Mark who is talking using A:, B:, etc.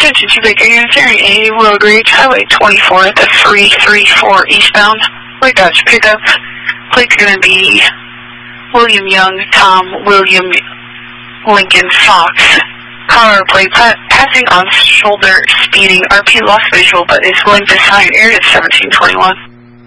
A: Attention to Baker Unit 38, road rage, Highway 24 at the 334 eastbound. We got your pickup. Plate's gonna be William Young, Tom, William Lincoln, Fox. Car plate passing on shoulder, speeding. RP lost visual, but is willing to sign. Air at 1721.